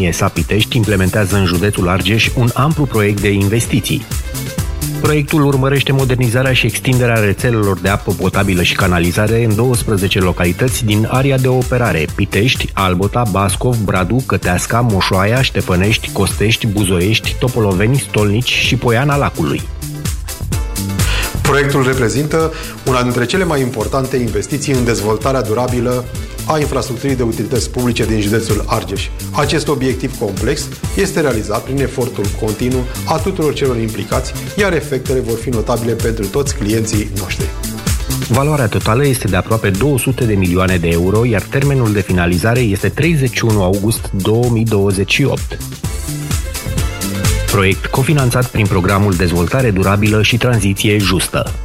companie Sapitești implementează în județul Argeș un amplu proiect de investiții. Proiectul urmărește modernizarea și extinderea rețelelor de apă potabilă și canalizare în 12 localități din area de operare: Pitești, Albota, Bascov, Bradu, Căteasca, Moșoaia, Ștefănești, Costești, Buzoiești, Topoloveni, Stolnici și Poiana Lacului. Proiectul reprezintă una dintre cele mai importante investiții în dezvoltarea durabilă a infrastructurii de utilități publice din județul Argeș. Acest obiectiv complex este realizat prin efortul continuu a tuturor celor implicați, iar efectele vor fi notabile pentru toți clienții noștri. Valoarea totală este de aproape 200 de milioane de euro, iar termenul de finalizare este 31 august 2028. Proiect cofinanțat prin programul Dezvoltare Durabilă și Tranziție Justă.